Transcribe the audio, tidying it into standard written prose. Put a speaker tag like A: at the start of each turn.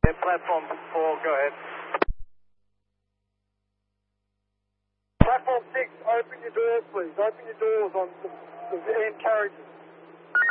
A: And platform 4, go ahead.
B: Platform 6, open your doors, please. Open your doors on the end carriages.